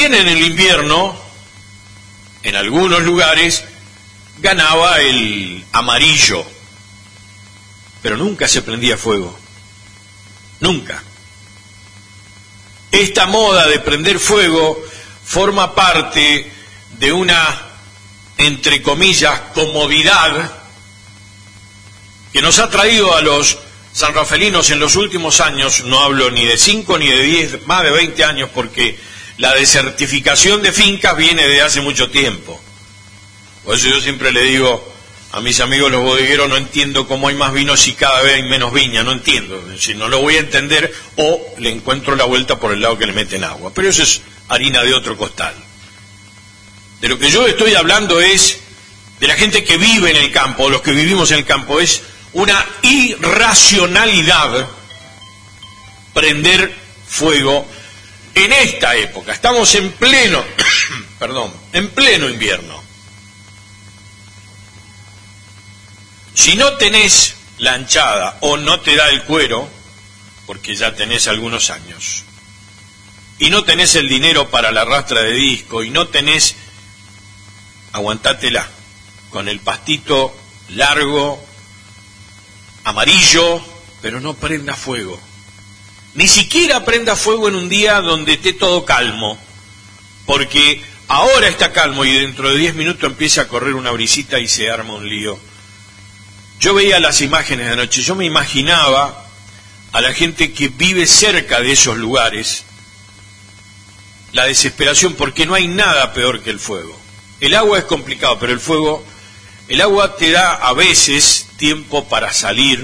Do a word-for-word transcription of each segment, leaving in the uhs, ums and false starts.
En el invierno, en algunos lugares, ganaba el amarillo, pero nunca se prendía fuego, nunca. Esta moda de prender fuego forma parte de una, entre comillas, comodidad que nos ha traído a los sanrafalinos en los últimos años. No hablo ni de cinco ni de diez, más de veinte años, porque la desertificación de fincas viene de hace mucho tiempo. Por eso yo siempre le digo a mis amigos los bodegueros, no entiendo cómo hay más vinos y cada vez hay menos viña, no entiendo. Si no lo voy a entender, o le encuentro la vuelta por el lado que le meten agua. Pero eso es harina de otro costal. De lo que yo estoy hablando es de la gente que vive en el campo, los que vivimos en el campo. Es una irracionalidad prender fuego en esta época. Estamos en pleno, perdón, en pleno invierno. Si no tenés la anchada o no te da el cuero, porque ya tenés algunos años, y no tenés el dinero para la rastra de disco, y no tenés, aguantátela, con el pastito largo, amarillo, pero no prenda fuego. Ni siquiera prenda fuego en un día donde esté todo calmo, porque ahora está calmo y dentro de diez minutos empieza a correr una brisita y se arma un lío. Yo veía las imágenes de anoche, yo me imaginaba a la gente que vive cerca de esos lugares, la desesperación, porque no hay nada peor que el fuego. El agua es complicado, pero el fuego, el agua te da a veces tiempo para salir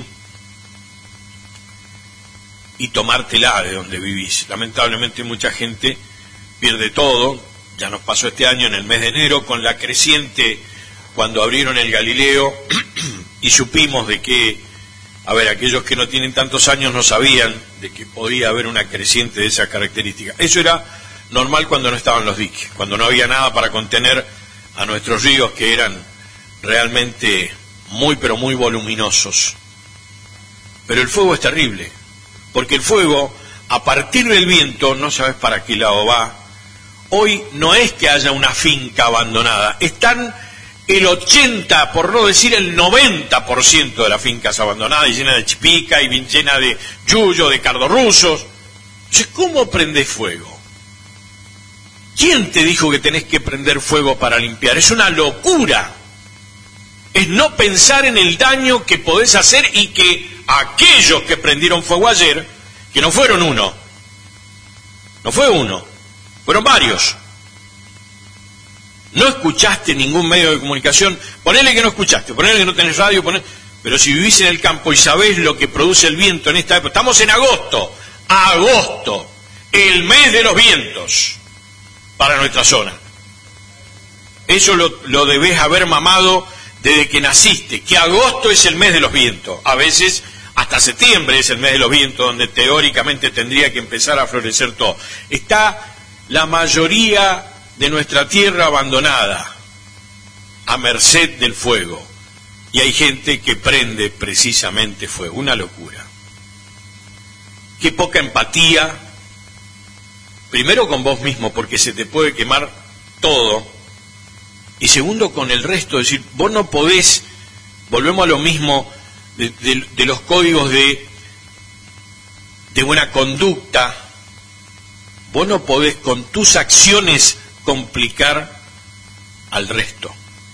y tomártela de donde vivís. Lamentablemente mucha gente pierde todo. Ya nos pasó este año en el mes de enero con la creciente, cuando abrieron el Galileo y supimos de que, a ver, aquellos que no tienen tantos años no sabían de que podía haber una creciente de esas características. Eso era normal cuando no estaban los diques, cuando no había nada para contener a nuestros ríos, que eran realmente muy pero muy voluminosos. Pero el fuego es terrible, porque el fuego, a partir del viento, no sabes para qué lado va. Hoy no es que haya una finca abandonada, están el ochenta, por no decir el noventa por ciento de las fincas abandonadas y llenas de chipica y bien llena de yuyo, de cardorrusos. Entonces, ¿cómo prendés fuego? ¿Quién te dijo que tenés que prender fuego para limpiar? Es una locura. Es no pensar en el daño que podés hacer, y que aquellos que prendieron fuego ayer, que no fueron uno, no fue uno, fueron varios. No escuchaste ningún medio de comunicación, ponele que no escuchaste, ponele que no tenés radio, ponele, pero si vivís en el campo y sabés lo que produce el viento en esta época, estamos en agosto, agosto, el mes de los vientos para nuestra zona. Eso lo, lo debés haber mamado desde que naciste, que agosto es el mes de los vientos. A veces hasta septiembre es el mes de los vientos, donde teóricamente tendría que empezar a florecer todo. Está la mayoría de nuestra tierra abandonada, a merced del fuego, y hay gente que prende precisamente fuego. Una locura. Qué poca empatía, primero con vos mismo, porque se te puede quemar todo, y segundo con el resto. Es decir, vos no podés, volvemos a lo mismo de, de, de los códigos de, de buena conducta, vos no podés con tus acciones complicar al resto.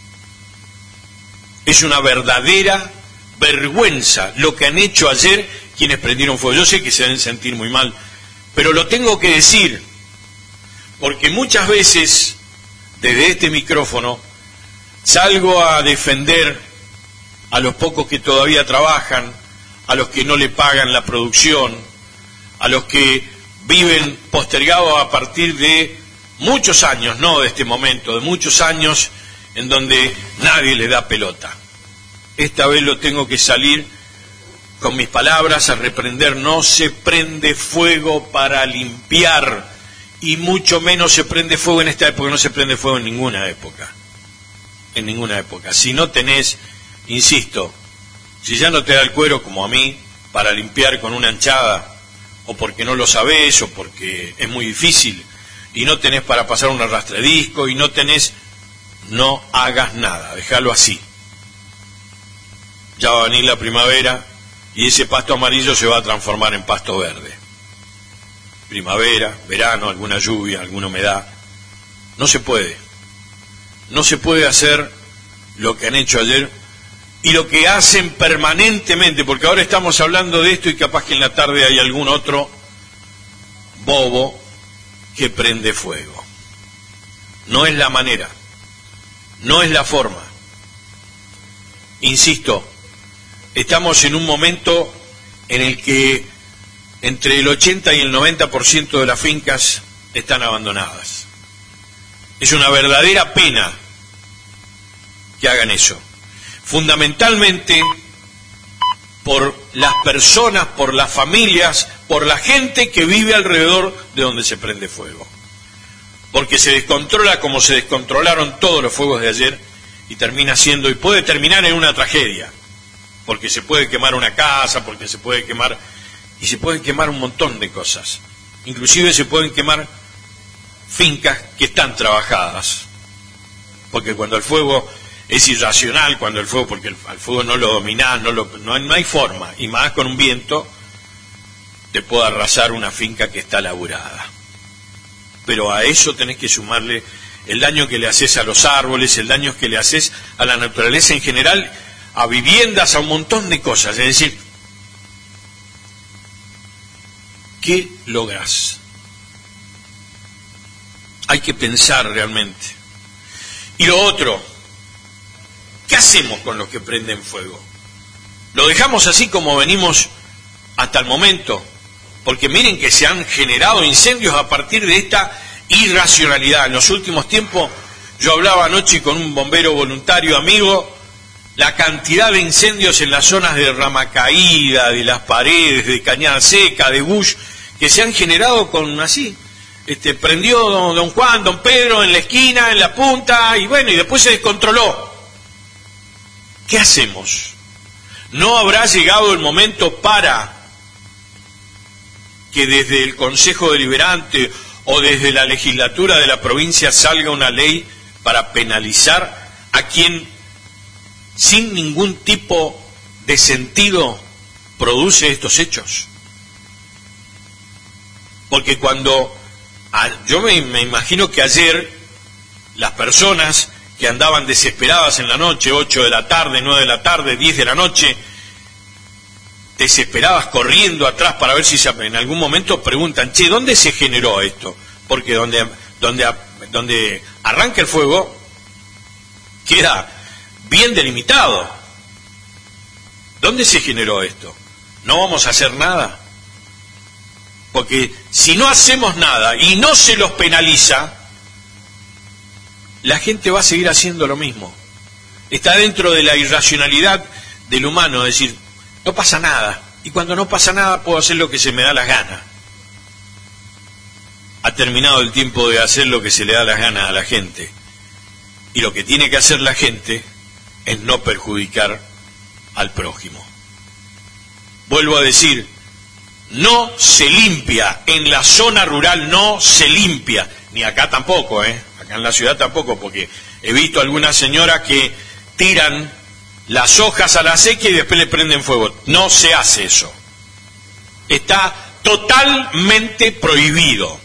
Es una verdadera vergüenza lo que han hecho ayer quienes prendieron fuego. Yo sé que se deben sentir muy mal, pero lo tengo que decir, porque muchas veces desde este micrófono salgo a defender a los pocos que todavía trabajan, a los que no le pagan la producción, a los que viven postergados a partir de muchos años, no de este momento, de muchos años en donde nadie le da pelota. Esta vez lo tengo que salir con mis palabras a reprender. No se prende fuego para limpiar, y mucho menos se prende fuego en esta época. No se prende fuego en ninguna época, en ninguna época. Si no tenés, insisto, si ya no te da el cuero como a mí para limpiar con una anchada, o porque no lo sabés, o porque es muy difícil, y no tenés para pasar un arrastredisco, y no tenés, no hagas nada, déjalo así. Ya va a venir la primavera y ese pasto amarillo se va a transformar en pasto verde. Primavera, verano, alguna lluvia, alguna humedad. No se puede. No se puede hacer lo que han hecho ayer y lo que hacen permanentemente, porque ahora estamos hablando de esto y capaz que en la tarde hay algún otro bobo que prende fuego. No es la manera, no es la forma. Insisto, estamos en un momento en el que entre el ochenta y el noventa por ciento de las fincas están abandonadas. Es una verdadera pena que hagan eso. Fundamentalmente por las personas, por las familias, por la gente que vive alrededor de donde se prende fuego. Porque se descontrola como se descontrolaron todos los fuegos de ayer y termina siendo, y puede terminar en una tragedia. Porque se puede quemar una casa, porque se puede quemar, y se pueden quemar un montón de cosas. Inclusive se pueden quemar fincas que están trabajadas. Porque cuando el fuego es irracional, cuando el fuego, porque el, al fuego no lo dominás, no, lo, no, no hay forma, y más con un viento, te puede arrasar una finca que está laburada. Pero a eso tenés que sumarle el daño que le haces a los árboles, el daño que le haces a la naturaleza en general, a viviendas, a un montón de cosas. Es decir, ¿qué lográs? Hay que pensar realmente. Y lo otro, ¿qué hacemos con los que prenden fuego? ¿Lo dejamos así como venimos hasta el momento? Porque miren que se han generado incendios a partir de esta irracionalidad. En los últimos tiempos, yo hablaba anoche con un bombero voluntario amigo, la cantidad de incendios en las zonas de Ramacaída, de Las Paredes, de Cañada Seca, de Bush, que se han generado con así. Este, prendió don, don Juan, don Pedro en la esquina, en la punta, y bueno, y después se descontroló. ¿Qué hacemos? ¿No habrá llegado el momento para que desde el Consejo Deliberante o desde la legislatura de la provincia salga una ley para penalizar a quien sin ningún tipo de sentido produce estos hechos? Porque cuando yo me, me imagino que ayer las personas que andaban desesperadas en la noche, ocho de la tarde, nueve de la tarde, diez de la noche, desesperadas corriendo atrás para ver si se, en algún momento preguntan, che, ¿dónde se generó esto? Porque donde, donde, donde arranca el fuego queda bien delimitado. ¿Dónde se generó esto? ¿No vamos a hacer nada? Porque si no hacemos nada y no se los penaliza, la gente va a seguir haciendo lo mismo. Está dentro de la irracionalidad del humano, es decir, no pasa nada. Y cuando no pasa nada puedo hacer lo que se me da las ganas. Ha terminado el tiempo de hacer lo que se le da las ganas a la gente. Y lo que tiene que hacer la gente es no perjudicar al prójimo. Vuelvo a decir, no se limpia, en la zona rural no se limpia, ni acá tampoco, ¿eh? Acá en la ciudad tampoco, porque he visto algunas señoras que tiran las hojas a la sequía y después le prenden fuego. No se hace eso. Está totalmente prohibido.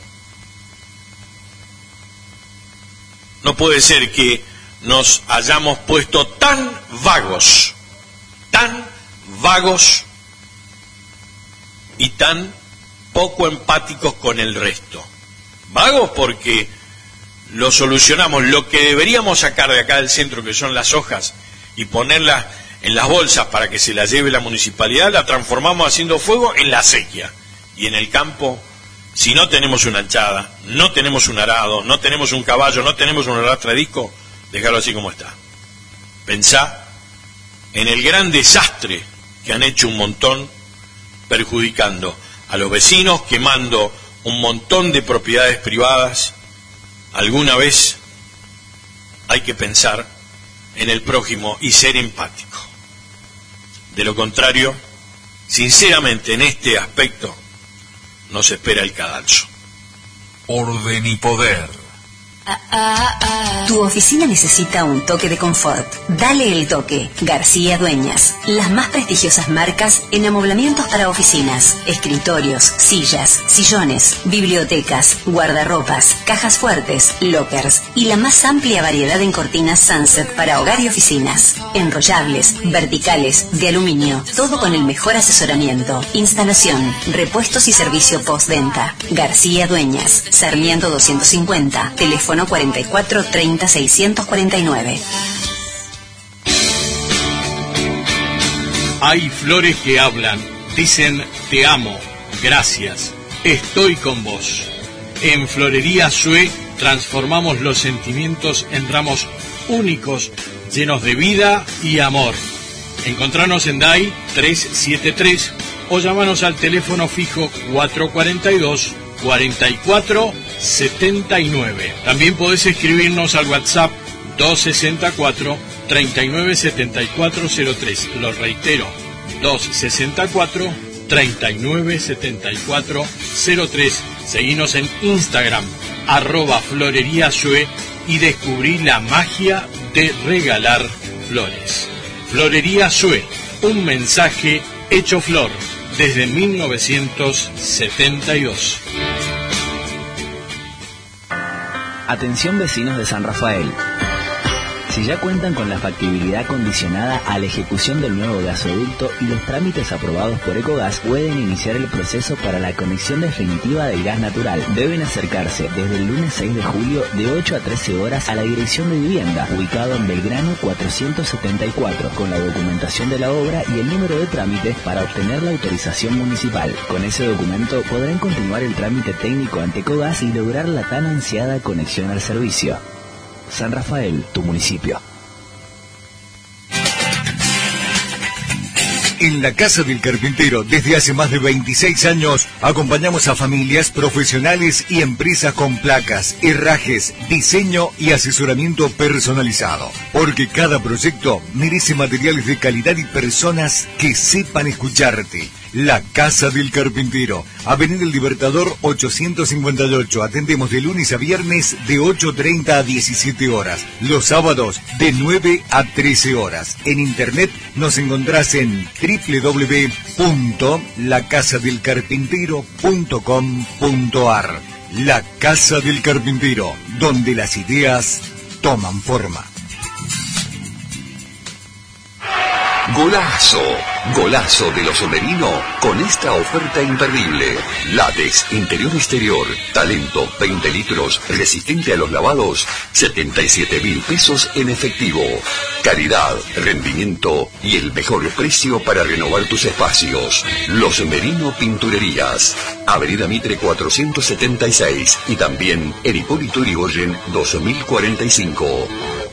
No puede ser que nos hayamos puesto tan vagos, tan vagos y tan poco empáticos con el resto. Vagos porque lo solucionamos. Lo que deberíamos sacar de acá del centro, que son las hojas, y ponerlas en las bolsas para que se las lleve la municipalidad, la transformamos haciendo fuego en la acequia. Y en el campo, si no tenemos una anchada, no tenemos un arado, no tenemos un caballo, no tenemos un arrastradisco, déjalo así como está. Pensá en el gran desastre que han hecho un montón, perjudicando a los vecinos, quemando un montón de propiedades privadas. Alguna vez hay que pensar en el prójimo y ser empático. De lo contrario, sinceramente en este aspecto nos espera el cadalso. orden y poder. Tu oficina necesita un toque de confort. Dale el toque. García Dueñas. Las más prestigiosas marcas en amoblamientos para oficinas, escritorios, sillas, sillones, bibliotecas, guardarropas, cajas fuertes, lockers y la más amplia variedad en cortinas Sunset para hogar y oficinas. Enrollables, verticales, de aluminio. Todo con el mejor asesoramiento, instalación, repuestos y servicio postventa. García Dueñas. Sarmiento doscientos cincuenta. Teléfono cuarenta y cuatro treinta seiscientos cuarenta y nueve. Hay flores que hablan, dicen te amo, gracias, estoy con vos. En Florería Sue transformamos los sentimientos en ramos únicos, llenos de vida y amor. Encontranos en D A I trescientos setenta y tres o llamanos al teléfono fijo cuatrocientos cuarenta y dos cuarenta y cuatro setenta y nueve. También podés escribirnos al WhatsApp doscientos sesenta y cuatro treinta y nueve setenta y cuatro cero tres. Lo reitero, doscientos sesenta y cuatro treinta y nueve setenta y cuatro cero tres. Seguinos en Instagram, arroba Florería Sue, y descubrí la magia de regalar flores. Florería Sue, un mensaje hecho flor desde mil novecientos setenta y dos. Atención vecinos de San Rafael. Si ya cuentan con la factibilidad condicionada a la ejecución del nuevo gasoducto y los trámites aprobados por Ecogas, pueden iniciar el proceso para la conexión definitiva del gas natural. Deben acercarse desde el lunes seis de julio de ocho a trece horas a la Dirección de Vivienda, ubicado en Belgrano cuatrocientos setenta y cuatro, con la documentación de la obra y el número de trámites para obtener la autorización municipal. Con ese documento podrán continuar el trámite técnico ante Ecogas y lograr la tan ansiada conexión al servicio. San Rafael, tu municipio. En la Casa del Carpintero, desde hace más de veintiséis años, acompañamos a familias, profesionales y empresas con placas, herrajes, diseño y asesoramiento personalizado. Porque cada proyecto merece materiales de calidad y personas que sepan escucharte. La Casa del Carpintero, Avenida El Libertador ochocientos cincuenta y ocho. Atendemos de lunes a viernes de ocho treinta a diecisiete horas. Los sábados de nueve a trece horas. En internet nos encontrás en doble u doble u doble u punto la casa del carpintero punto com punto a r. La Casa del Carpintero, donde las ideas toman forma. Golazo, golazo de los Omerino con esta oferta imperdible. Látex, interior exterior, talento, veinte litros, resistente a los lavados, setenta y siete mil pesos en efectivo. Calidad, rendimiento y el mejor precio para renovar tus espacios. Los Omerino Pinturerías, Avenida Mitre cuatrocientos setenta y seis y también en Hipólito Yrigoyen dos mil cuarenta y cinco.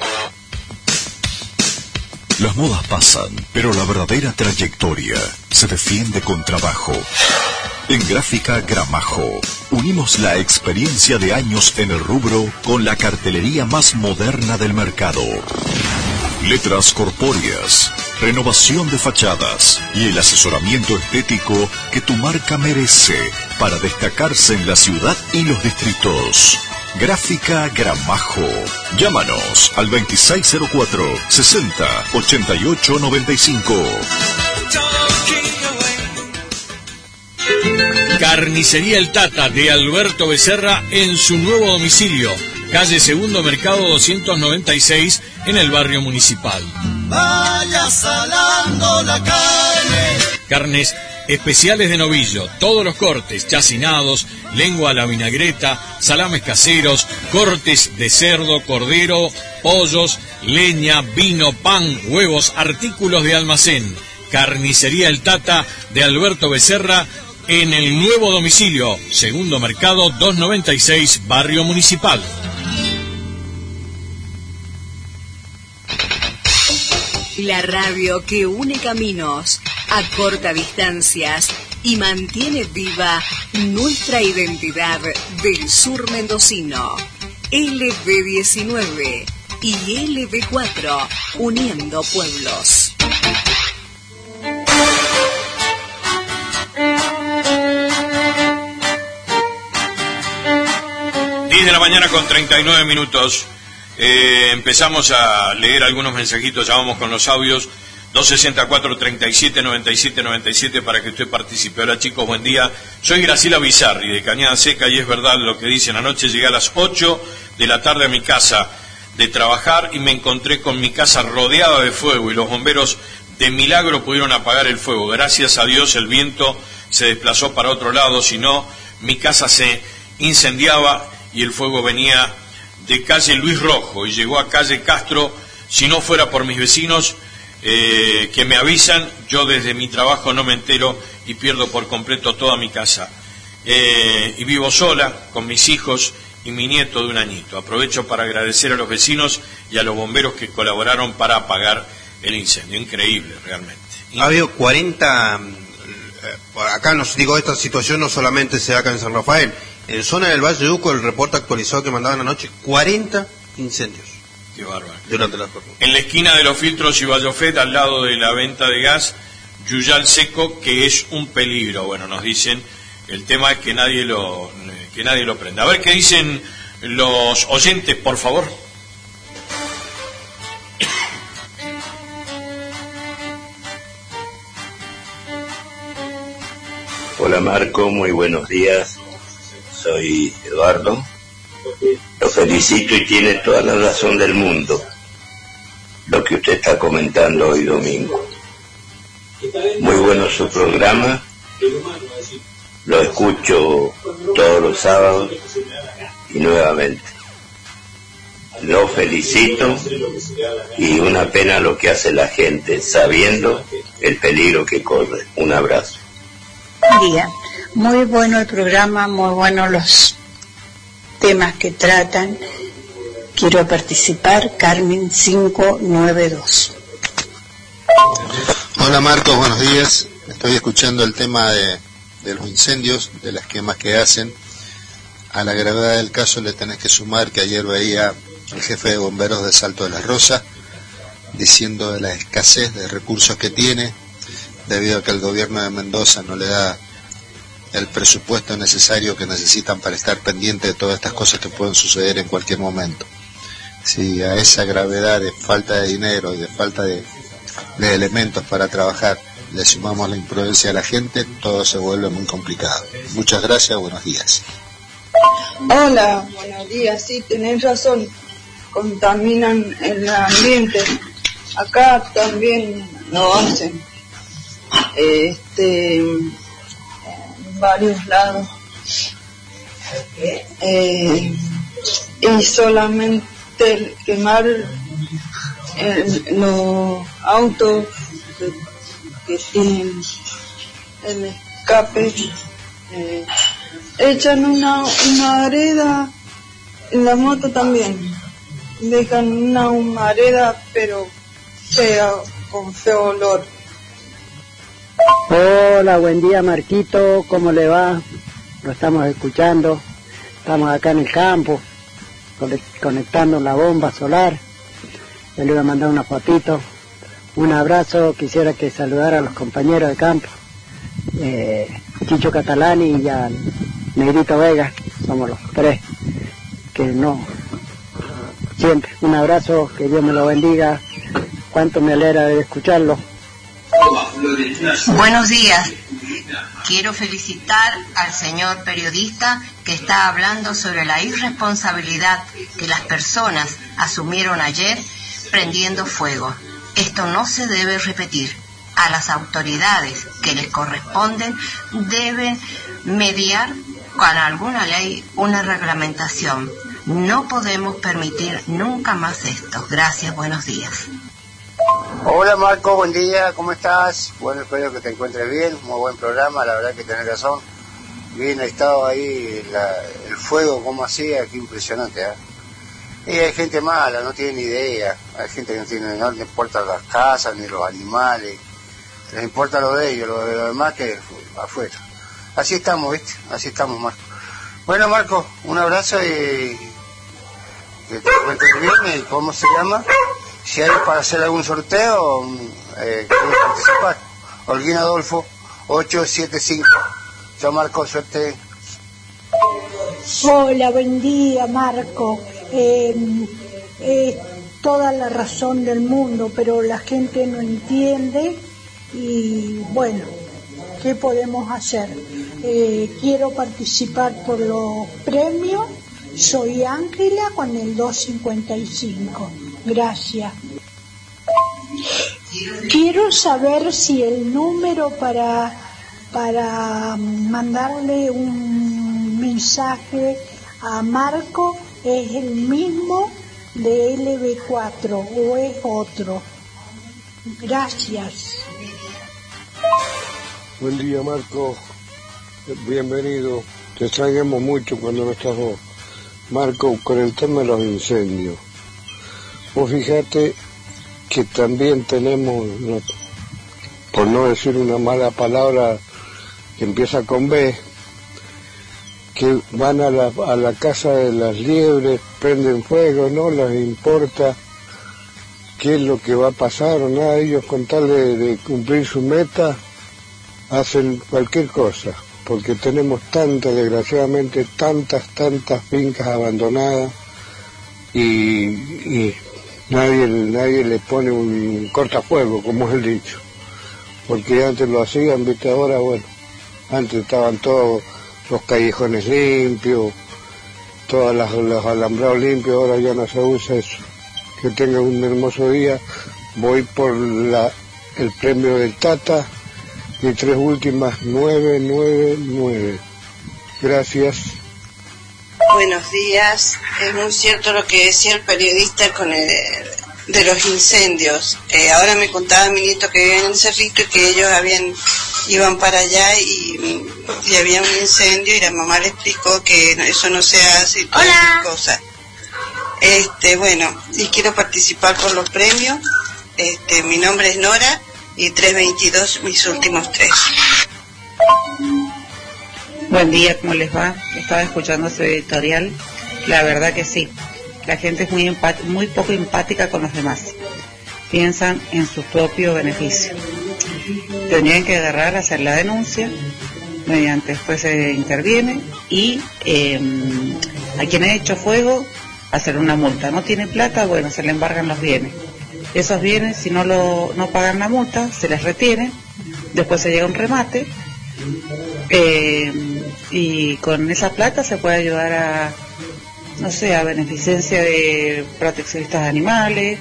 Las modas pasan, pero la verdadera trayectoria se defiende con trabajo. En Gráfica Gramajo, unimos la experiencia de años en el rubro con la cartelería más moderna del mercado. Letras corpóreas, renovación de fachadas y el asesoramiento estético que tu marca merece para destacarse en la ciudad y los distritos. Gráfica Gramajo. Llámanos al veintiséis cero cuatro, sesenta, ochenta y ocho noventa y cinco. Carnicería El Tata de Alberto Becerra en su nuevo domicilio, calle Segundo Mercado doscientos noventa y seis, en el barrio Municipal. Vaya salando la carne. Carnes especiales de novillo, todos los cortes, chacinados, lengua a la vinagreta, salames caseros, cortes de cerdo, cordero, pollos, leña, vino, pan, huevos, artículos de almacén. Carnicería El Tata de Alberto Becerra en el nuevo domicilio, Segundo Mercado doscientos noventa y seis, barrio Municipal. La radio que une caminos, acorta distancias y mantiene viva nuestra identidad del sur mendocino. L B diecinueve y L B cuatro, uniendo pueblos. seis de la mañana con treinta y nueve minutos. Eh, empezamos a leer algunos mensajitos, ya vamos con los audios. Dos sesenta y cuatro, treinta y siete, noventa y siete, noventa y siete para que usted participe. Hola chicos, buen día. Soy Graciela Bizarri de Cañada Seca y es verdad lo que dicen. Anoche llegué a las ocho de la tarde a mi casa de trabajar y me encontré con mi casa rodeada de fuego y los bomberos de milagro pudieron apagar el fuego. Gracias a Dios el viento se desplazó para otro lado, si no mi casa se incendiaba y el fuego venía de calle Luis Rojo y llegó a calle Castro. Si no fuera por mis vecinos eh, que me avisan, yo desde mi trabajo no me entero y pierdo por completo toda mi casa. Eh, y vivo sola con mis hijos y mi nieto de un añito. Aprovecho para agradecer a los vecinos y a los bomberos que colaboraron para apagar el incendio. Increíble, realmente. Increíble. Ha habido cuarenta, acá nos digo, esta situación no solamente se da acá en San Rafael, en zona del Valle de Uco, el reporte actualizado que mandaban anoche, cuarenta incendios. Qué bárbaro. Durante la jornada. En la esquina de los filtros y Vallofet, al lado de la venta de gas, Yuyal Seco, que es un peligro. Bueno, nos dicen, el tema es que nadie lo, que nadie lo prenda. A ver qué dicen los oyentes, por favor. Hola Marco, muy buenos días. Soy Eduardo. Lo felicito y tiene toda la razón del mundo lo que usted está comentando hoy domingo. Muy bueno su programa, lo escucho todos los sábados y nuevamente lo felicito y una pena lo que hace la gente sabiendo el peligro que corre. Un abrazo. Buen día, muy bueno el programa, muy buenos los temas que tratan. Quiero participar, Carmen cinco nueve dos. Hola Marcos, buenos días. Estoy escuchando el tema de, de los incendios, de las quemas que hacen. A la gravedad del caso le tenés que sumar que ayer veía al jefe de bomberos de Salto de la Rosa diciendo de la escasez de recursos que tiene debido a que el gobierno de Mendoza no le da el presupuesto necesario que necesitan para estar pendiente de todas estas cosas que pueden suceder en cualquier momento. Si a esa gravedad de falta de dinero y de falta de, de elementos para trabajar le sumamos la imprudencia de la gente, todo se vuelve muy complicado. Muchas gracias, buenos días. Hola, buenos días, sí, tenés razón, contaminan el ambiente, acá también lo hacen, este, en varios lados, eh, y solamente quemar el, los autos que, que tienen el escape, eh, echan una, una areda en la moto también, dejan una humareda pero fea, con feo olor. Hola, buen día Marquito, ¿cómo le va? Lo estamos escuchando, estamos acá en el campo, conectando la bomba solar. Yo le voy a mandar una fotito, un abrazo, quisiera que saludara a los compañeros de campo, eh, Chicho Catalani y a Negrito Vega, somos los tres, que no, siempre, un abrazo, que Dios me lo bendiga, cuánto me alegra de escucharlo. Buenos días. Quiero felicitar al señor periodista que está hablando sobre la irresponsabilidad que las personas asumieron ayer prendiendo fuego. Esto no se debe repetir. A las autoridades que les corresponden deben mediar con alguna ley una reglamentación. No podemos permitir nunca más esto. Gracias, buenos días. Hola Marco, buen día, ¿cómo estás? Bueno, espero que te encuentres bien, muy buen programa, la verdad que tenés razón. Bien, ha estado ahí la, el fuego, como hacía, qué impresionante, ¿eh? Y hay gente mala, no tiene ni idea, hay gente que no tiene, no le importan las casas ni los animales, les importa lo de ellos, lo de los demás que afuera. Así estamos, ¿viste? Así estamos, Marco. Bueno, Marco, un abrazo y que te encuentres bien. ¿Y cómo se llama? Si hay para hacer algún sorteo, eh, ¿quieres participar? Holguín Adolfo, ocho siete cinco. Chao Marco, suerte. Hola, buen día, Marco. Eh, eh, toda la razón del mundo, pero la gente no entiende y bueno, ¿qué podemos hacer? Eh, quiero participar por los premios. Soy Ángela con el doscientos cincuenta y cinco. Gracias. Quiero saber si el número para, para mandarle un mensaje a Marco es el mismo de L B cuatro o es otro. Gracias. Buen día, Marco. Bienvenido. Te extrañamos mucho cuando no estás vos. Marco, con el tema de los incendios. Vos fíjate que también tenemos, por no decir una mala palabra que empieza con B, que van a la, a la casa de las liebres, prenden fuego, no les importa qué es lo que va a pasar o nada, ellos con tal de, de cumplir su meta hacen cualquier cosa, porque tenemos tantas, desgraciadamente, tantas, tantas fincas abandonadas y, y nadie, nadie le pone un cortafuego, como es el dicho, porque antes lo hacían, viste, ahora, bueno, antes estaban todos los callejones limpios, todos los, los alambrados limpios, ahora ya no se usa eso. Que tengan un hermoso día. Voy por la, el premio del Tata y tres últimas nueve nueve nueve. Gracias. Buenos días. Es muy cierto lo que decía el periodista con el de los incendios. Eh, ahora me contaba mi nieto que vive en el Cerrito y que ellos habían iban para allá y, y había un incendio y la mamá le explicó que eso no se hace y todas esas cosas. Este, bueno, y quiero participar por los premios. Este, mi nombre es Nora y trescientos veintidós mis últimos tres. Buen día, ¿cómo les va? Estaba escuchando su editorial. La verdad que sí, la gente es muy empat- muy poco empática con los demás. Piensan en su propio beneficio. Tendrían que agarrar, hacer la denuncia, mediante después se interviene y eh, a quien ha hecho fuego hacer una multa. No tiene plata, bueno, se le embargan los bienes. Esos bienes, si no lo no pagan la multa, se les retiene, después se llega a un remate eh, y con esa plata se puede ayudar a, no sé, a beneficencia de proteccionistas de animales.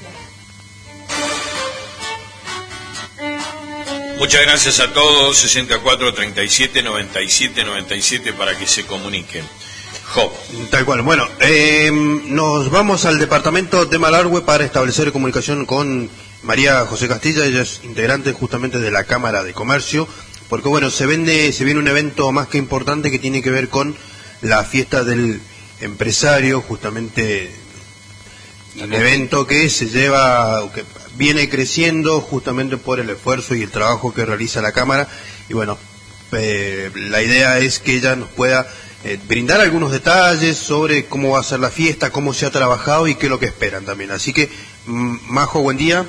Muchas gracias a todos. Sesenta y cuatro, treinta y siete, noventa y siete, noventa y siete para que se comuniquen. Job. Tal cual. Bueno, eh, nos vamos al departamento de Malargüe para establecer comunicación con María José Castilla. Ella es integrante justamente de la Cámara de Comercio, porque bueno, se vende, se viene un evento más que importante que tiene que ver con la fiesta del empresario, justamente un evento que se lleva, que viene creciendo justamente por el esfuerzo y el trabajo que realiza la Cámara, y bueno, eh, la idea es que ella nos pueda eh, brindar algunos detalles sobre cómo va a ser la fiesta, cómo se ha trabajado y qué es lo que esperan también. Así que, Majo, buen día.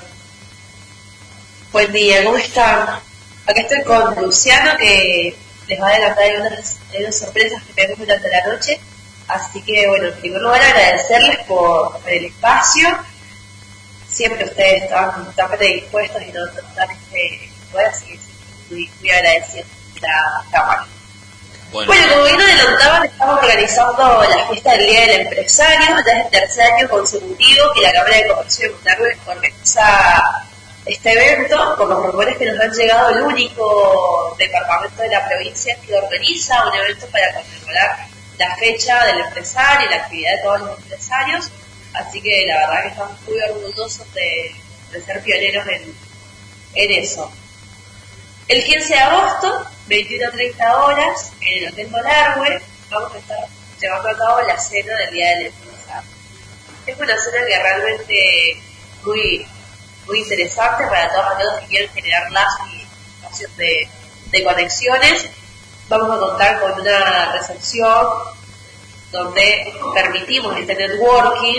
Buen día, ¿cómo están? Acá estoy con Luciano, que les va a adelantar unas, unas sorpresas que tenemos durante la noche. Así que, bueno, en primer lugar agradecerles por el espacio. Siempre ustedes estaban tan predispuestos y no tan este, bueno, así que muy, muy agradecidos de la Cámara. Bueno, bueno, como bien adelantaban, estamos organizando la fiesta del Día del Empresario. Ya es el tercer año consecutivo que la Cámara de Comercio de Malargüe organiza este evento. Por los rumores que nos han llegado, el único departamento de la provincia que organiza un evento para conmemorar la fecha del empresario y la actividad de todos los empresarios. Así que la verdad que estamos muy orgullosos de, de ser pioneros en, en eso. El quince de agosto, veintiuno a treinta horas, en el Hotel Malargüe, vamos a estar llevando a cabo la cena del Día del Empresario. Es una cena que realmente muy, muy interesante para todos aquellos que quieren generar lazos y espacios de, de conexiones. Vamos a contar con una recepción donde permitimos este networking.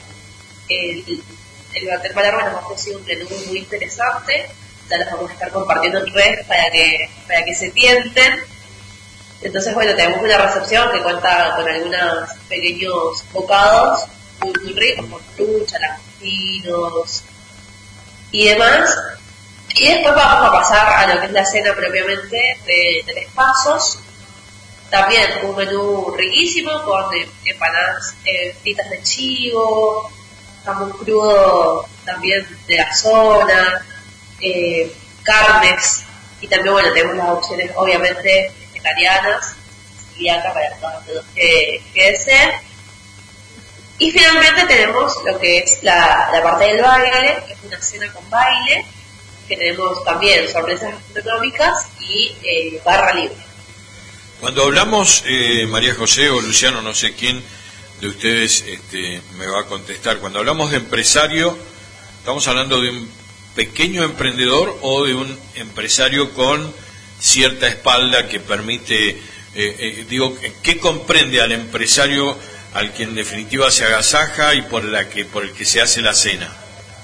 El, el Hotel Malargüe nos ha ofrecido un menú muy interesante. Ya los vamos a estar compartiendo en redes para que, para que se tienten. Entonces, bueno, tenemos una recepción que cuenta con algunos pequeños bocados muy, muy ricos, con trucha, langostinos y demás. Y después vamos a pasar a lo que es la cena propiamente de tres pasos. También un menú riquísimo con empanadas eh, fritas de chivo, jamón crudo también de la zona, eh, carnes, y también, bueno, tenemos las opciones obviamente vegetarianas y acá para todos los que, que deseen. Y finalmente tenemos lo que es la, la parte del baile, que es una cena con baile, que tenemos también sorpresas gastronómicas y eh, barra libre. Cuando hablamos, eh, María José o Luciano, no sé quién de ustedes este, me va a contestar, cuando hablamos de empresario, ¿estamos hablando de un pequeño emprendedor o de un empresario con cierta espalda que permite, eh, eh, digo, ¿qué comprende al empresario al que en definitiva se agasaja y por la que por el que se hace la cena?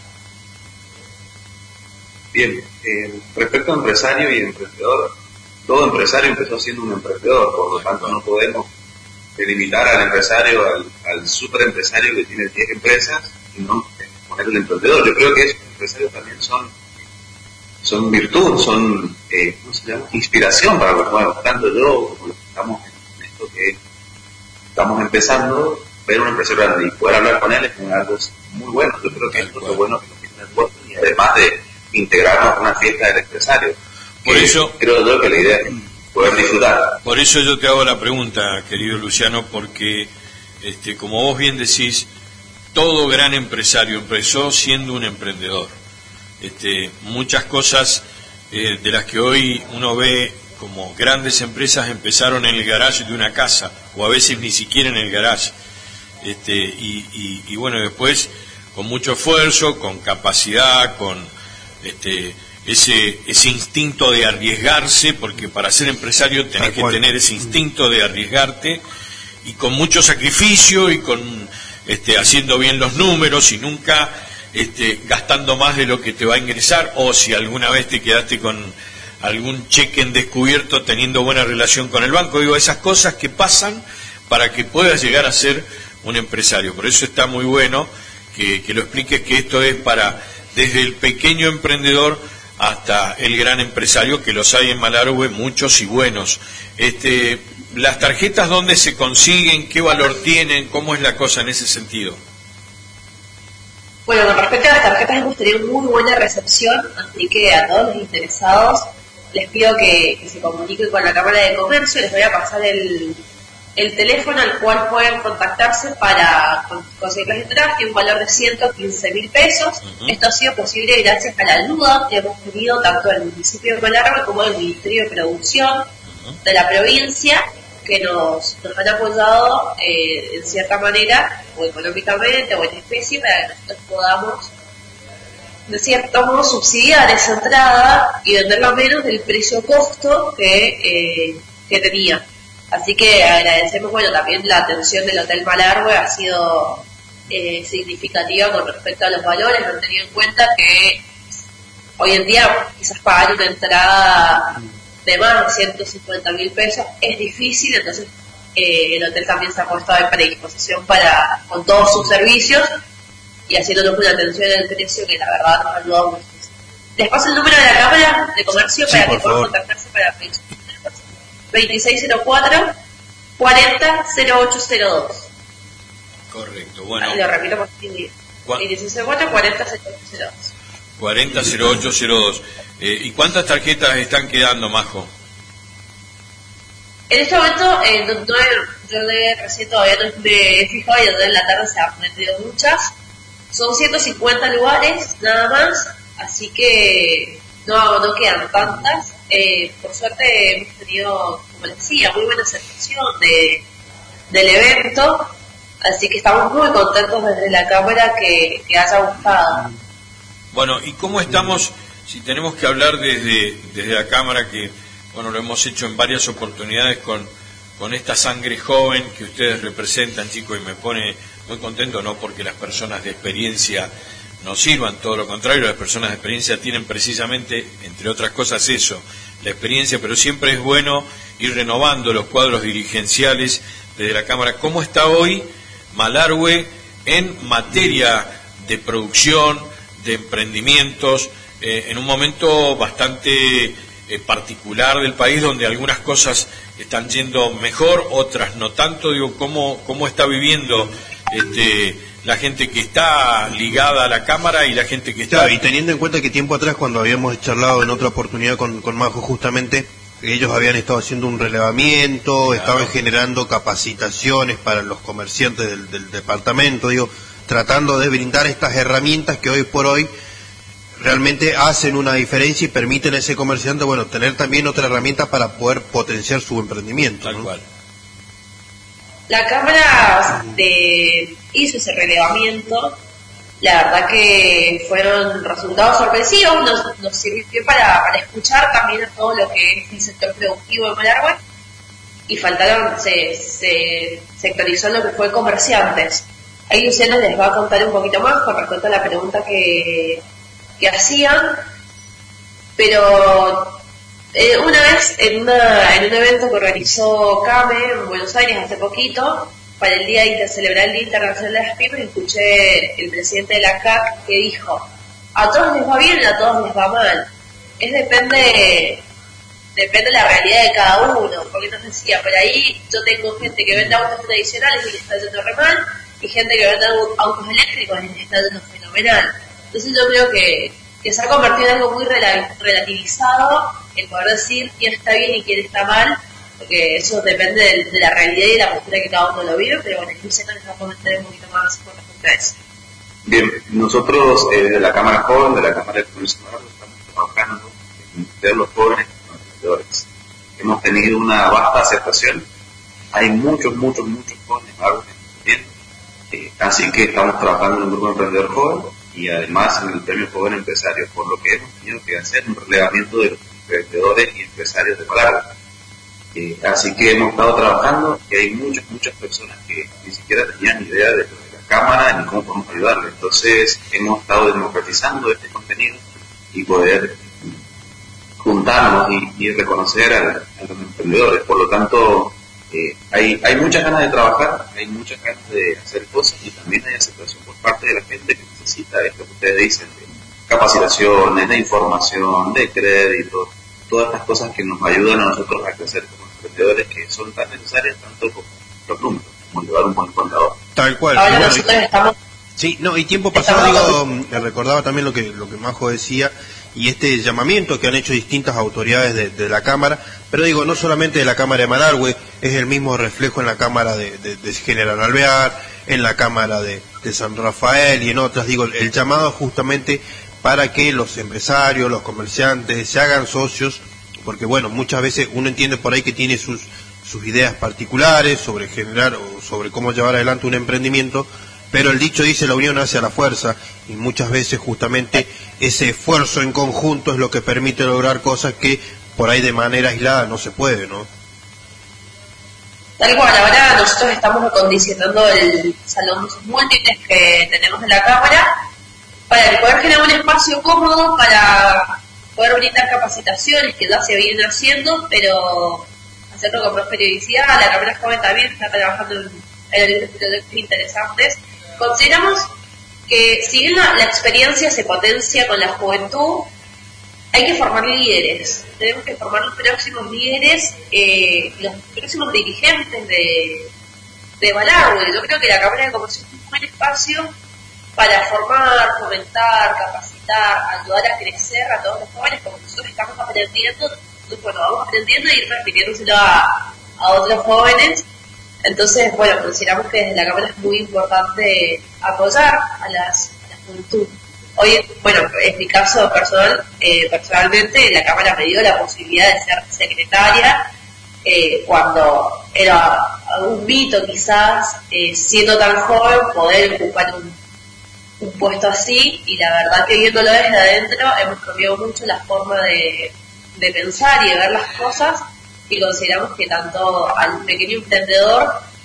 Bien, eh, respecto a empresario y emprendedor, todo empresario empezó siendo un emprendedor, por lo tanto no podemos delimitar al empresario, al, al superempresario que tiene diez empresas y no poner el emprendedor. Yo creo que esos empresarios también son son virtud, son eh, ¿cómo se llama? Inspiración para los nuevos, tanto yo como los que estamos en esto que estamos empezando, ver un empresario grande y poder hablar con él es algo muy bueno. Yo creo que esto es bueno que nos tiene en cuenta, y además de integrarnos a una fiesta del empresario. Por eso creo yo que la idea es poder disfrutar. Por eso yo te hago la pregunta, querido Luciano, porque este, como vos bien decís, todo gran empresario empezó siendo un emprendedor. Este, muchas cosas eh, de las que hoy uno ve como grandes empresas empezaron en el garage de una casa, o a veces ni siquiera en el garage. Este, y, y, y bueno, después con mucho esfuerzo, con capacidad, con este ese ese instinto de arriesgarse, porque para ser empresario tenés que tener ese instinto de arriesgarte, y con mucho sacrificio y con este haciendo bien los números y nunca este gastando más de lo que te va a ingresar, o si alguna vez te quedaste con algún cheque en descubierto teniendo buena relación con el banco. Digo, esas cosas que pasan para que puedas llegar a ser un empresario. Por eso está muy bueno que, que lo expliques, que esto es para desde el pequeño emprendedor hasta el gran empresario, que los hay en Malargüe muchos y buenos. Este, las tarjetas, ¿dónde se consiguen? ¿Qué valor tienen? ¿Cómo es la cosa en ese sentido? Bueno, con respecto a las tarjetas hemos tenido muy buena recepción, así que a todos los interesados les pido que, que se comuniquen con la Cámara de Comercio. Les voy a pasar el, el teléfono al cual pueden contactarse para conseguir las entradas, que es un valor de ciento quince mil pesos. Uh-huh. Esto ha sido posible gracias a la ayuda que hemos tenido tanto del municipio de Malargüe como del Ministerio de Producción uh-huh. de la provincia, que nos, nos han apoyado eh, en cierta manera, o económicamente o en especie, para que nosotros podamos de cierto modo subsidiar esa entrada y venderla menos del precio costo que, eh, que tenía. Así que agradecemos, bueno, también la atención del Hotel Malargüe ha sido eh, significativa con respecto a los valores. Han tenido en cuenta que hoy en día quizás pagar una entrada de más de ciento cincuenta mil pesos es difícil, entonces eh, el hotel también se ha puesto a predisposición para con todos sus servicios y haciéndonos una atención del precio que la verdad nos ha ayudado mucho. Les paso el número de la Cámara de Comercio sí, para que puedan contactarse para veintiséis cero cuatro, cuarenta cero ocho cero dos. Correcto, bueno. Lo repito por ti. veintiséis cero cuatro, cuarenta cero ocho cero dos. cuarenta cero ocho cero dos. Eh, ¿Y cuántas tarjetas están quedando, Majo? En este momento, eh, no, no, yo de recién todavía no me he fijado, y en la tarde se han vendido muchas. Son ciento cincuenta lugares, nada más, así que no, no quedan tantas. Eh, por suerte hemos tenido, como les decía, muy buena aceptación de, del evento, así que estamos muy contentos desde la Cámara que, que haya gustado. Bueno, ¿y cómo estamos, si tenemos que hablar desde, desde la Cámara, que bueno, lo hemos hecho en varias oportunidades con, con esta sangre joven que ustedes representan, chicos, y me pone muy contento, no porque las personas de experiencia no sirvan, todo lo contrario, las personas de experiencia tienen precisamente, entre otras cosas, eso, la experiencia, pero siempre es bueno ir renovando los cuadros dirigenciales desde la Cámara. ¿Cómo está hoy Malargüe en materia de producción, de emprendimientos, eh, en un momento bastante eh, particular del país, donde algunas cosas están yendo mejor, otras no tanto? Digo, ¿cómo, cómo está viviendo este, la gente que está ligada a la Cámara y la gente que está... Claro, y teniendo en cuenta que tiempo atrás, cuando habíamos charlado en otra oportunidad con, con Majo, justamente, ellos habían estado haciendo un relevamiento, claro, estaban generando capacitaciones para los comerciantes del, del departamento, digo, tratando de brindar estas herramientas que hoy por hoy realmente hacen una diferencia y permiten a ese comerciante, bueno, tener también otra herramienta para poder potenciar su emprendimiento. Tal ¿no? cual. La Cámara de, hizo ese relevamiento, la verdad que fueron resultados sorpresivos, nos, nos sirvió para, para escuchar también a todo lo que es el sector productivo de Malargüe, y faltaron, se, se sectorizó lo que fue comerciantes. Ahí Luciano les va a contar un poquito más con respecto a la pregunta que, que hacían, pero eh, una vez en, una, en un evento que organizó CAME en Buenos Aires hace poquito, para el día de celebrar el Día Internacional de las Pymes, escuché el presidente de la C A C que dijo: a todos les va bien, a todos les va mal. Es depende, depende de la realidad de cada uno, porque nos decía, por ahí yo tengo gente que vende autos tradicionales y le está yendo re mal, y gente que vende autos eléctricos y le está yendo fenomenal. Entonces yo creo que, que se ha convertido en algo muy relativizado el poder decir quién está bien y quién está mal, porque eso depende de, de la realidad y de la postura que cada uno lo vive, pero bueno, Luciano les va a comentar un poquito más con respecto a eso. Bien, nosotros eh, desde la Cámara Joven, de la Cámara de Comercio, estamos trabajando en meter los jóvenes como emprendedores. Hemos tenido una vasta aceptación, hay muchos, muchos, muchos jóvenes emprendiendo, eh, así que estamos trabajando en un grupo de emprendedor joven y además en el premio Joven Empresario, por lo que hemos tenido que hacer un relevamiento de los emprendedores y empresarios de Malargüe. Eh, así que hemos estado trabajando y hay muchas, muchas personas que ni siquiera tenían idea de, de la Cámara ni cómo podemos ayudarles. Entonces hemos estado democratizando este contenido y poder juntarnos y, y reconocer a, a los emprendedores. Por lo tanto, eh, hay, hay muchas ganas de trabajar, hay muchas ganas de hacer cosas y también hay aceptación por parte de la gente que necesita esto que ustedes dicen, de capacitaciones, de información, de crédito, todas estas cosas que nos ayudan a nosotros a crecer como emprendedores, que son tan necesarias tanto como los números, como llevar un buen contador. Tal cual. Ahora bueno, nosotros estamos... Sí, no, y tiempo pasado, digo, recordaba también lo que lo que Majo decía, y este llamamiento que han hecho distintas autoridades de, de la Cámara, pero digo, no solamente de la Cámara de Malargüe, es el mismo reflejo en la Cámara de, de, de General Alvear, en la Cámara de, de San Rafael y en otras, digo, el llamado justamente para que los empresarios, los comerciantes se hagan socios, porque bueno, muchas veces uno entiende por ahí que tiene sus, sus ideas particulares sobre generar o sobre cómo llevar adelante un emprendimiento, pero el dicho dice la unión hace a la fuerza, y muchas veces justamente ese esfuerzo en conjunto es lo que permite lograr cosas que por ahí de manera aislada no se puede, ¿no? Tal cual, ahora nosotros estamos acondicionando el salón de usos múltiples que tenemos en la Cámara para poder generar un espacio cómodo para poder brindar capacitaciones que ya se vienen haciendo, pero hacerlo con más periodicidad. La Cámara Joven también está trabajando en, en algunos proyectos interesantes. Consideramos que si bien la, la experiencia se potencia con la juventud, hay que formar líderes. Tenemos que formar los próximos líderes, eh, los próximos dirigentes de, de Malargüe. Yo creo que la Cámara de Comercio es un buen espacio para formar, fomentar, capacitar, ayudar a crecer a todos los jóvenes, porque nosotros estamos aprendiendo, bueno, vamos aprendiendo y repitiéndoselo a, a otros jóvenes. Entonces, bueno, consideramos que desde la Cámara es muy importante apoyar a, las, a la juventud. Hoy, bueno, en mi caso personal, eh, personalmente, la Cámara me dio la posibilidad de ser secretaria, eh, cuando era un mito quizás, eh, siendo tan joven, poder ocupar un un puesto así, y la verdad que viéndolo desde adentro hemos cambiado mucho la forma de, de pensar y de ver las cosas, y consideramos que tanto al pequeño emprendedor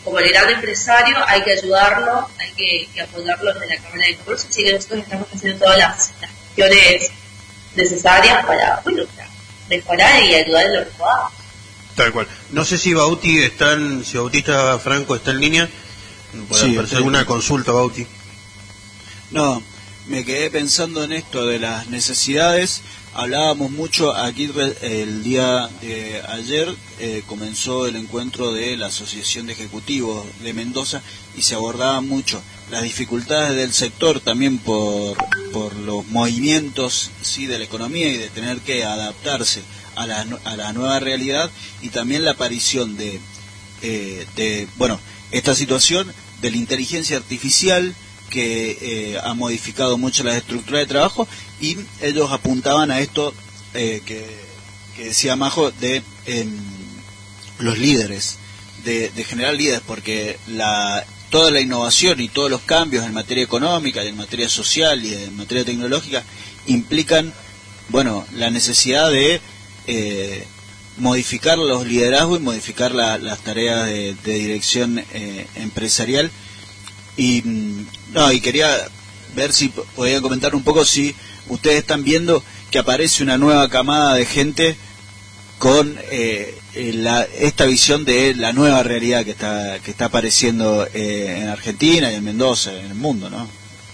como el gran empresario hay que ayudarlo, hay que, que apoyarlo desde la Cámara de Comercio, así que nosotros estamos haciendo todas las, las gestiones necesarias para, bueno, para mejorar y ayudar en lo que podamos. Tal cual. No sé si Bauti está en, si Bautista Franco está en línea, puede Sí, hacer alguna consulta, Bauti. No, me quedé pensando en esto de las necesidades. Hablábamos mucho aquí el día de ayer, eh, comenzó el encuentro de la Asociación de Ejecutivos de Mendoza y se abordaba mucho las dificultades del sector también por, por los movimientos, sí, de la economía y de tener que adaptarse a la, a la nueva realidad, y también la aparición de, eh, de bueno, esta situación de la inteligencia artificial que eh, ha modificado mucho las estructuras de trabajo, y ellos apuntaban a esto eh, que, que decía Majo de eh, los líderes, de, de generar líderes, porque la, toda la innovación y todos los cambios en materia económica y en materia social y en materia tecnológica implican, bueno, la necesidad de eh, modificar los liderazgos y modificar la, las tareas de, de dirección eh, empresarial. Y no, y quería ver si podía comentar un poco si ustedes están viendo que aparece una nueva camada de gente con eh, la, esta visión de la nueva realidad que está que está apareciendo eh, en Argentina y en Mendoza, en el mundo, ¿no?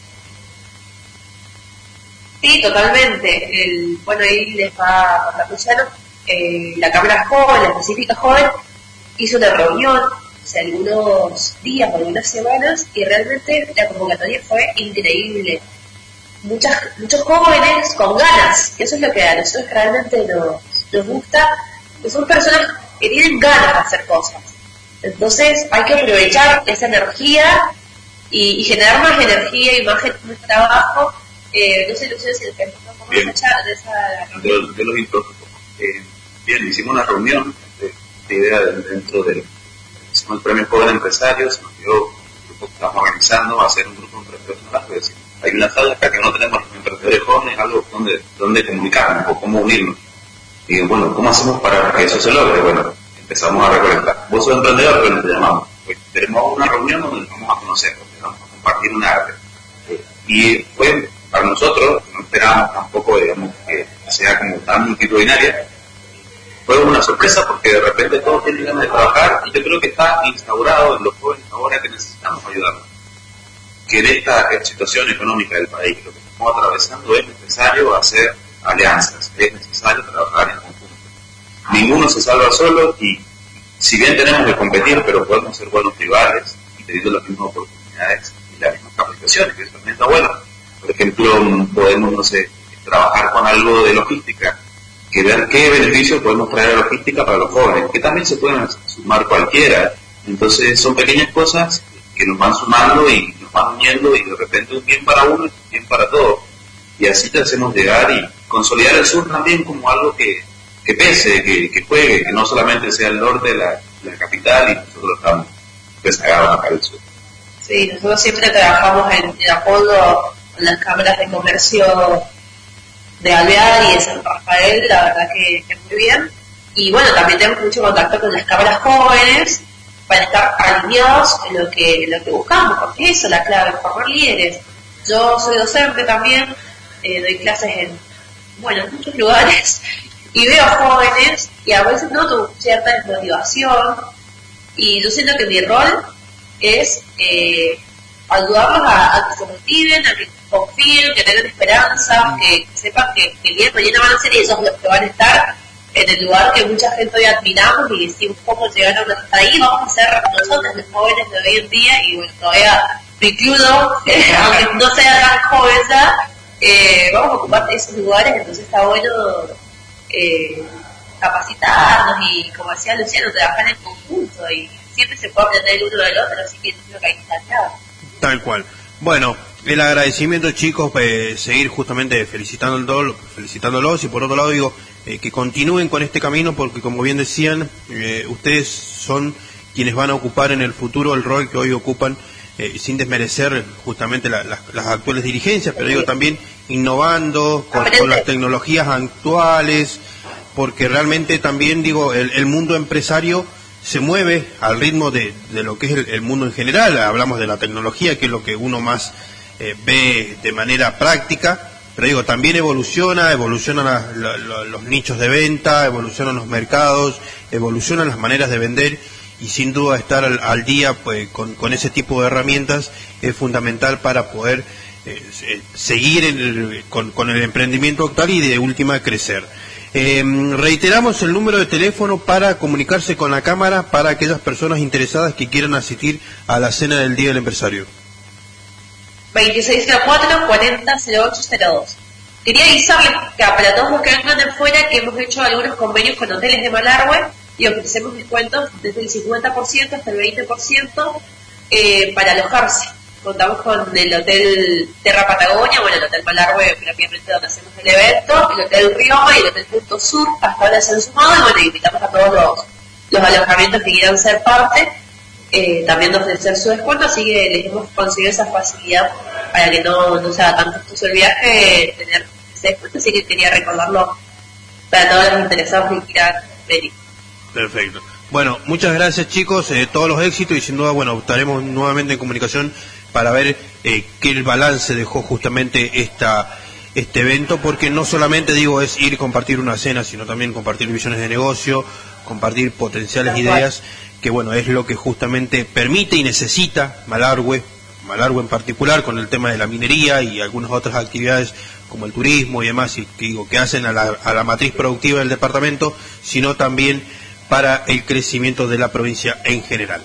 Sí, totalmente. El, bueno, ahí les va a contar Luciano, eh, la Cámara Joven, la específica Joven, hizo una reunión hace algunos días o algunas semanas y realmente la convocatoria fue increíble. Muchas, muchos jóvenes con ganas, que eso es lo que a nosotros realmente nos, nos gusta, que son personas que tienen ganas de hacer cosas. Entonces hay que aprovechar esa energía y, y generar más energía y más, más trabajo. Eh, no sé, Luciano, si el que no de esa, de esa de los, de los eh, bien, hicimos una reunión de, de idea dentro del hicimos el premio Joven Empresario, se nos dio un grupo que estamos organizando, a hacer un grupo de emprendedores, es decir, hay una sala acá que no tenemos emprendedores jóvenes, algo donde, donde comunicarnos o cómo unirnos. Y bueno, ¿cómo hacemos para que eso se logre? Bueno, empezamos a recolectar. Vos sos emprendedor, pero te llamamos. Pues tenemos una reunión donde nos vamos a conocer, donde vamos a compartir un arte. Y fue para nosotros, no esperábamos tampoco, digamos, que sea como tan multitudinaria. Fue una sorpresa porque de repente todos tienen ganas de trabajar y yo creo que está instaurado en los jóvenes ahora que necesitamos ayudarlos. Que en esta situación económica del país, lo que estamos atravesando, es necesario hacer alianzas, es necesario trabajar en conjunto. Ninguno se salva solo y si bien tenemos que competir, pero podemos ser buenos rivales y teniendo las mismas oportunidades y las mismas capacitaciones, que eso también está bueno. Por ejemplo, podemos, no sé, trabajar con algo de logística, que ver qué beneficios podemos traer a logística para los jóvenes, que también se pueden sumar cualquiera. Entonces son pequeñas cosas que nos van sumando y nos van uniendo y de repente un bien para uno y un bien para todos. Y así te hacemos llegar y consolidar el sur también como algo que, que pese, que, que juegue, que no solamente sea el norte de la, la capital y nosotros estamos rezagados acá al sur. Sí, nosotros siempre trabajamos en, en apoyo con las cámaras de comercio de Alvear y de San Rafael, la verdad que, que muy bien. Y bueno, también tenemos mucho contacto con las cámaras jóvenes para estar alineados en lo que, en lo que buscamos, porque eso es la clave, formar líderes. Yo soy docente también, eh, doy clases en, bueno, en muchos lugares y veo jóvenes y a veces noto cierta desmotivación y yo siento que mi rol es eh, ayudarlos a, a que se motiven, a que confíen, que tengan esperanza, que, que sepan que, que el día de mañana van a ser ellos los que van a estar en el lugar que mucha gente hoy admiramos y decimos cómo llegaron hasta ahí, vamos a ser nosotros los jóvenes de hoy en día y bueno, todavía me incluyo, eh, aunque no sea tan joven ya, eh, vamos a ocupar esos lugares, entonces está bueno eh, capacitarnos y como decía Luciano, trabajar en conjunto y siempre se puede aprender el uno del otro, así que creo que hay que estar claro. Tal cual. Bueno, el agradecimiento, chicos, eh, seguir justamente felicitándolos, felicitándolos y por otro lado digo eh, que continúen con este camino porque como bien decían, eh, ustedes son quienes van a ocupar en el futuro el rol que hoy ocupan, eh, sin desmerecer justamente la, la, las actuales dirigencias, pero digo también innovando con, con las tecnologías actuales, porque realmente también digo el, el mundo empresario se mueve al ritmo de, de lo que es el, el mundo en general. Hablamos de la tecnología, que es lo que uno más eh, ve de manera práctica, pero digo, también evoluciona, evolucionan la, la, la, los nichos de venta, evolucionan los mercados, evolucionan las maneras de vender, y sin duda estar al, al día pues, con, con ese tipo de herramientas es fundamental para poder eh, seguir en el, con, con el emprendimiento actual y de última crecer. Eh, reiteramos el número de teléfono para comunicarse con la Cámara para aquellas personas interesadas que quieran asistir a la cena del Día del Empresario. veintiséis cero cuatro, cuarenta, cero ocho cero dos. Quería avisarles que para todos los que vengan de fuera que hemos hecho algunos convenios con hoteles de Malargüe y ofrecemos descuentos desde el cincuenta por ciento hasta el veinte por ciento eh, para alojarse. Contamos con el Hotel Terra Patagonia, bueno, el Hotel Malargüe propiamente donde hacemos el evento, el Hotel Rioma y el Hotel Punto Sur, hasta ahora se han sumado, y bueno, invitamos a todos los, los alojamientos que quieran ser parte, eh, también de ofrecer su descuento, así que les hemos conseguido esa facilidad para que no, no sea tan costoso el viaje, tener ese descuento, así que quería recordarlo para todos los interesados que quieran venir. Perfecto. Bueno, muchas gracias chicos, eh, todos los éxitos, y sin duda, bueno, estaremos nuevamente en comunicación para ver eh, qué el balance dejó justamente esta este evento, porque no solamente, digo, es ir y compartir una cena, sino también compartir visiones de negocio, compartir potenciales ideas, que bueno, es lo que justamente permite y necesita Malargüe, Malargüe en particular, con el tema de la minería y algunas otras actividades como el turismo y demás, y que digo, que hacen a la, a la matriz productiva del departamento, sino también para el crecimiento de la provincia en general.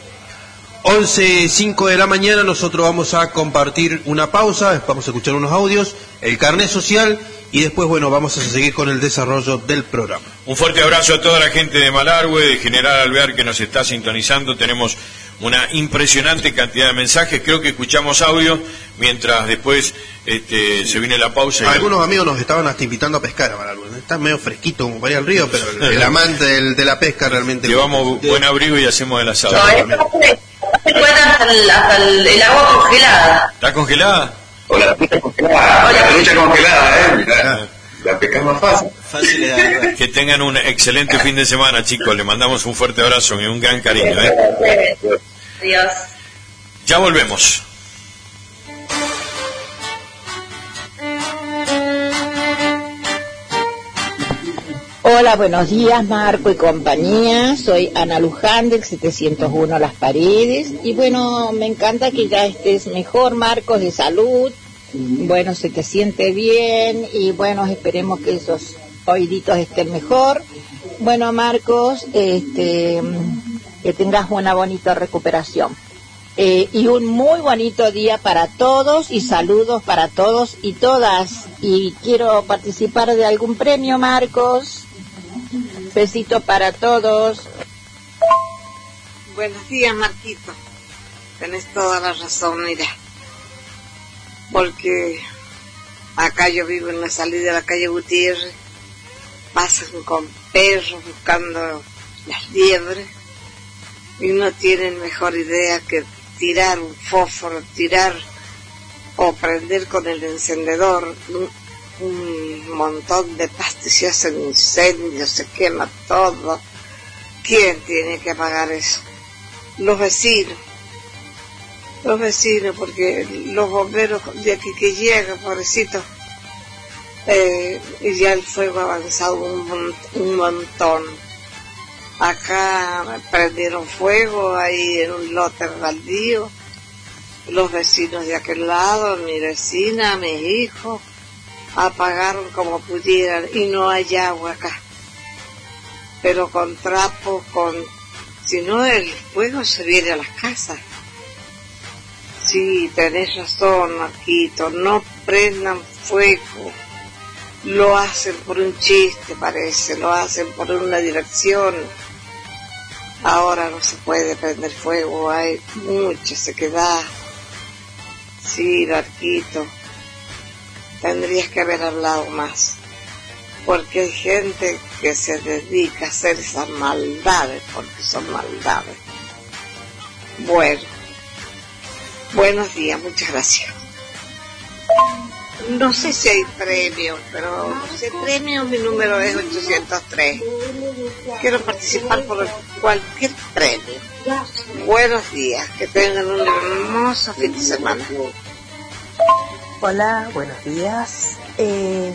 once cinco de la mañana, nosotros vamos a compartir una pausa, vamos a escuchar unos audios, el carnet social, y después, bueno, vamos a seguir con el desarrollo del programa. Un fuerte abrazo a toda la gente de Malargüe, de General Alvear, que nos está sintonizando. Tenemos una impresionante cantidad de mensajes, creo que escuchamos audio, mientras después este, se viene la pausa. Y algunos el... amigos nos estaban hasta invitando a pescar a Malargüe. Está medio fresquito como para ir al río, pero el, el amante del, de la pesca realmente... Llevamos buen abrigo y hacemos el asado. No, es se cuenta hasta, el, hasta el, el agua congelada. ¿Está congelada? O la pesca congelada. O la trucha congelada, ¿eh? Mirá, la pesca es más fácil. Fácil de agarrar. Que tengan un excelente fin de semana, chicos. Les mandamos un fuerte abrazo y un gran cariño, ¿eh? Adiós. Ya volvemos. Hola, buenos días, Marco y compañía. Soy Ana Luján del setecientos uno Las Paredes. Y bueno, me encanta que ya estés mejor, Marcos, de salud. Bueno, se te siente bien y bueno, esperemos que esos oíditos estén mejor. Bueno, Marcos, este, que tengas una bonita recuperación. Eh, y un muy bonito día para todos y saludos para todos y todas. Y quiero participar de algún premio, Marcos. Besito para todos. Buenos días, Marquito. Tenés toda la razón, mira. Porque acá yo vivo en la salida de la calle Gutiérrez. Pasan con perros buscando las liebres. Y no tienen mejor idea que tirar un fósforo, tirar o prender con el encendedor un, un montón de pastas, se hacen incendios, se quema todo. ¿Quién tiene que pagar eso? Los vecinos. Los vecinos, porque los bomberos de aquí que llegan, pobrecitos, eh, y ya el fuego ha avanzado un, un montón. Acá prendieron fuego ahí en un lote baldío, los vecinos de aquel lado, mi vecina, mis hijos, apagaron como pudieran y no hay agua acá. Pero con trapos, con... si no el fuego se viene a las casas. Sí, tenés razón, Marquito, no prendan fuego. Lo hacen por un chiste, parece, lo hacen por una diversión. Ahora no se puede prender fuego, hay mucha sequedad. Sí, Marquito, tendrías que haber hablado más. Porque hay gente que se dedica a hacer esas maldades, porque son maldades. Bueno, buenos días, muchas gracias. No sé si hay premio, pero si hay premio, mi número es ochocientos tres. Quiero participar por el cualquier premio. Buenos días, que tengan un hermoso fin de semana. Hola, buenos días. Eh,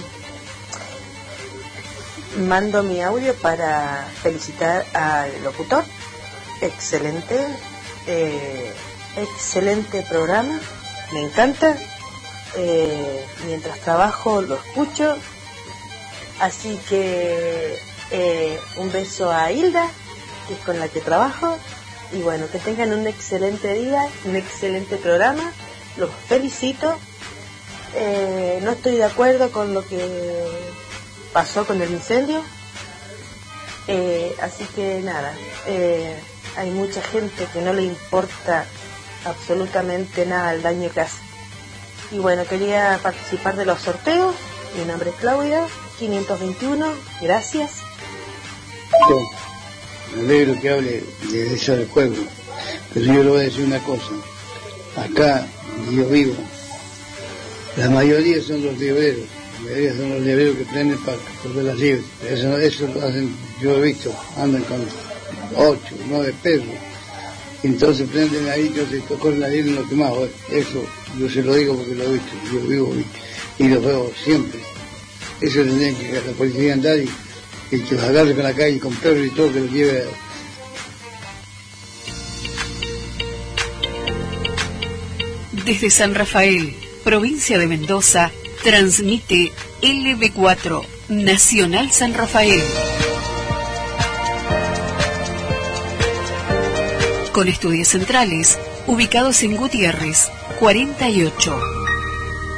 mando mi audio para felicitar al locutor. Excelente, eh, excelente programa, me encanta. Eh, mientras trabajo lo escucho. Así que eh, un beso a Hilda, que es con la que trabajo. Y bueno, que tengan un excelente día, un excelente programa. Los felicito. Eh, no estoy de acuerdo con lo que pasó con el incendio. Eh, así que nada, eh, hay mucha gente que no le importa absolutamente nada el daño que hace. Y bueno, quería participar de los sorteos. Mi nombre es Claudia, quinientos veintiuno, gracias. Me alegro que hable de eso del pueblo, pero yo le voy a decir una cosa. Acá donde yo vivo, la mayoría son los libreros, la mayoría son los libreros que prenden para correr las libres. Eso, eso lo hacen, yo he visto, andan con ocho, nueve perros. Entonces prenden ahí, entonces corren la libre y lo que más. Eso yo se lo digo porque lo he visto, yo vivo y, y lo veo siempre. Eso tendrían que la policía andar y, y que los agarre con la calle con perros y todo, que los lleve a... Desde San Rafael, provincia de Mendoza, transmite L B cuatro, Nacional San Rafael. Con estudios centrales, ubicados en Gutiérrez, cuarenta y ocho.